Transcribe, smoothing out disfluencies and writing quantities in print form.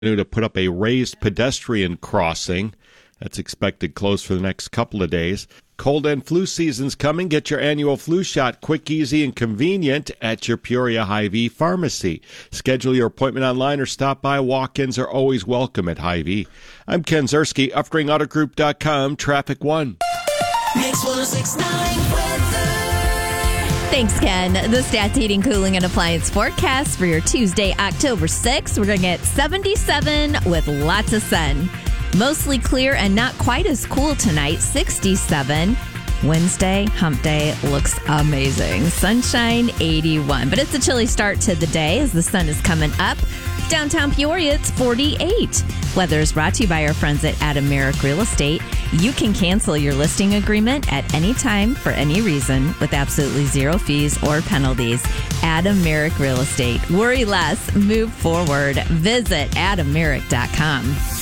to put up a raised pedestrian crossing. That's expected closed for the next couple of days. Cold and flu season's coming. Get your annual flu shot quick, easy, and convenient at your Peoria Hy-Vee pharmacy. Schedule your appointment online or stop by. Walk-ins are always welcome at Hy-Vee. I'm Ken Zerski, UpringAutoGroup.com, Traffic 1. Mix 106.9 weather. Thanks, Ken. The Stats Heating, Cooling, and Appliance forecast for your Tuesday, October 6th. We're going to get 77 with lots of sun. Mostly clear and not quite as cool tonight, 67. Wednesday, hump day, looks amazing. Sunshine, 81. But it's a chilly start to the day as the sun is coming up. Downtown Peoria, it's 48. Weather is brought to you by our friends at Adam Merrick Real Estate. You can cancel your listing agreement at any time for any reason with absolutely zero fees or penalties. Adam Merrick Real Estate. Worry less, move forward. Visit AdamMerrick.com.